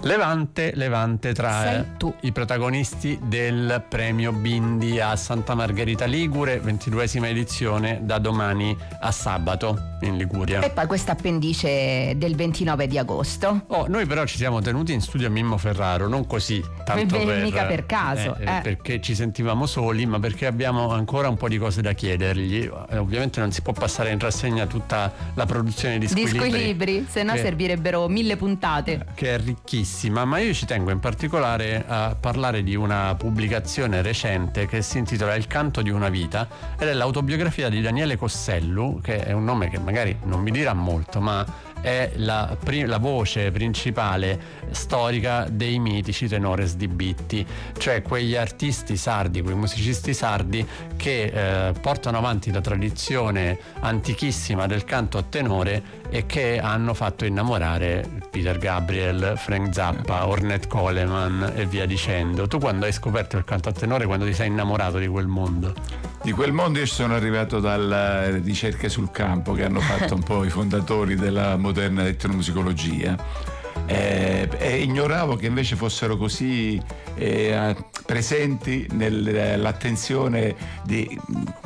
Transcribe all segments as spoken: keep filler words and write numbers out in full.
Levante, Levante tra Sei tu. i protagonisti del premio Bindi a Santa Margherita Ligure, ventiduesima edizione, da domani a sabato in Liguria. E poi questa appendice del ventinove di agosto. Oh, noi però ci siamo tenuti in studio a Mimmo Ferraro, non così, tanto Beh, per, mica per caso, eh, eh. perché ci sentivamo soli, ma perché abbiamo ancora un po' di cose da chiedergli. Eh, ovviamente non si può passare in rassegna tutta la produzione di Di Squilibri, Squilibri, se no che- servirebbero mille puntate. che è ricchissima, ma io ci tengo in particolare a parlare di una pubblicazione recente che si intitola Il canto di una vita ed è l'autobiografia di Daniele Cossellu, che è un nome che magari non mi dirà molto, ma è la, pri- la voce principale storica dei mitici tenores di Bitti, cioè quegli artisti sardi, quei musicisti sardi che eh, portano avanti la tradizione antichissima del canto a tenore e che hanno fatto innamorare Peter Gabriel, Frank Zappa, Ornette Coleman e via dicendo. Tu quando hai scoperto il canto a tenore, quando ti sei innamorato di quel mondo? Di quel mondo io sono arrivato dalle ricerche sul campo che hanno fatto un po' i fondatori della moderna etnomusicologia. Eh, e ignoravo che invece fossero così eh, presenti nell'attenzione di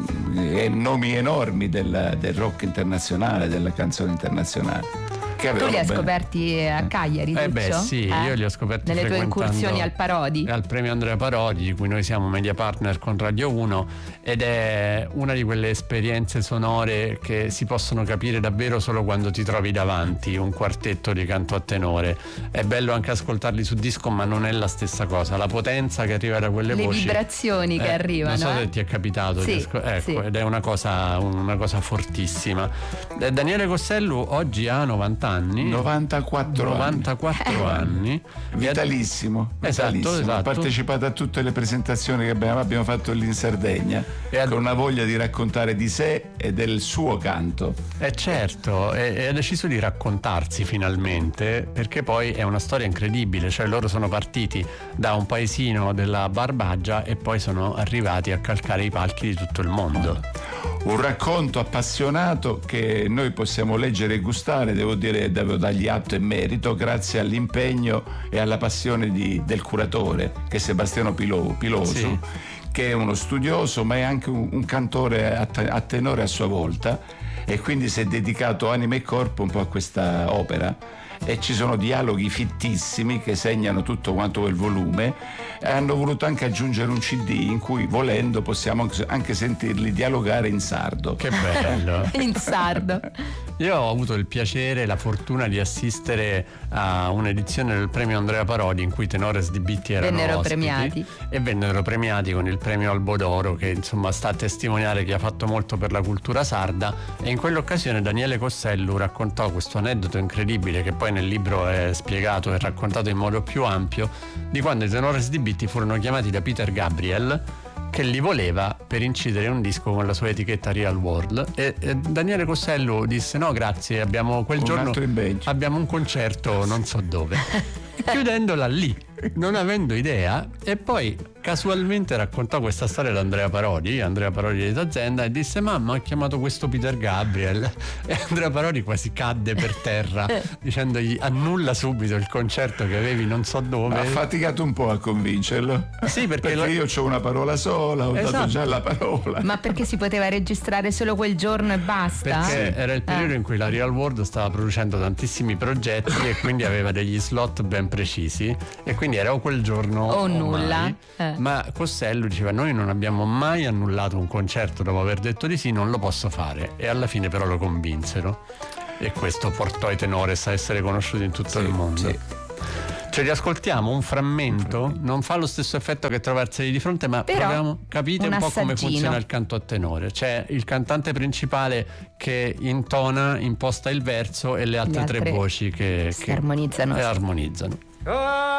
eh, nomi enormi del, del rock internazionale, della canzone internazionale. Che Tu li hai avevano ben- scoperti a Cagliari, Eh beh Duccio? sì, Eh? io li ho scoperti nelle tue frequentando- incursioni al Parodi. al premio Andrea Parodi, di cui noi siamo media partner con Radio uno, ed è una di quelle esperienze sonore che si possono capire davvero solo quando ti trovi davanti un quartetto di canto a tenore. È bello anche ascoltarli su disco, ma non è la stessa cosa, la potenza che arriva da quelle Le voci, vibrazioni che eh, arrivano, non so se eh. ti è capitato Sì, di asco- ecco, sì. ed è una cosa, una cosa fortissima. Eh, Daniele Cossellu oggi ha novanta anni, novantaquattro anni. novantaquattro anni. Vitalissimo, Esatto, vitalissimo. esatto. Ha partecipato a tutte le presentazioni che abbiamo, abbiamo fatto lì in Sardegna, E ad- con una voglia di raccontare di sé e del suo canto. Eh certo, e, e ha deciso di raccontarsi finalmente, perché poi è una storia incredibile, cioè loro sono partiti da un paesino della Barbagia e poi sono arrivati a calcare i palchi di tutto il mondo. Un racconto appassionato che noi possiamo leggere e gustare, devo dire, devo dargli atto e merito, grazie all'impegno e alla passione di- del curatore, che è Sebastiano Pilo- Pilosu, Sì. che è uno studioso ma è anche un, un cantore a, te- a tenore a sua volta, e quindi si è dedicato anima e corpo un po' a questa opera. E ci sono dialoghi fittissimi che segnano tutto quanto quel volume, e hanno voluto anche aggiungere un C D in cui, volendo, possiamo anche sentirli dialogare in sardo. Che bello! In sardo. Io ho avuto il piacere e la fortuna di assistere a un'edizione del premio Andrea Parodi in cui i tenores di Bitti erano Vennero ospiti premiati. e vennero premiati con il premio Albodoro, che insomma sta a testimoniare che ha fatto molto per la cultura sarda. E in quell'occasione Daniele Cossellu raccontò questo aneddoto incredibile, che poi nel libro è spiegato e raccontato in modo più ampio, di quando i tenores di Bitti furono chiamati da Peter Gabriel, che li voleva per incidere un disco con la sua etichetta Real World, e, e Daniele Cossellu disse no grazie, abbiamo quel Un giorno altro invento. abbiamo un concerto non so dove, chiudendola lì, non avendo idea. E poi casualmente raccontò questa storia ad Andrea Parodi, Andrea Parodi di Azienda, e disse mamma, ho chiamato questo Peter Gabriel, e Andrea Parodi quasi cadde per terra dicendogli annulla subito il concerto che avevi non so dove. Ha faticato un po' a convincerlo. Sì, perché, Perché lo- io ho una parola sola, ho Esatto. dato già la parola. Ma perché si poteva registrare solo quel giorno e basta? perché era il periodo Eh. in cui la Real World stava producendo tantissimi progetti e quindi aveva degli slot ben precisi, e quindi era o quel giorno O o nulla. mai. Eh. Ma Cossellu diceva noi non abbiamo mai annullato un concerto dopo aver detto di sì, non lo posso fare, e alla fine però lo convinsero, e questo portò i tenores a essere conosciuti in tutto Sì, il mondo. sì. Ce li ascoltiamo un frammento, non fa lo stesso effetto che trovarseli di fronte, ma Però, proviamo, capite un un po' come assaggino. funziona il canto a tenore. C'è il cantante principale che intona, imposta il verso, e le altre, Le tre altre voci che, si che armonizzano. e armonizzano.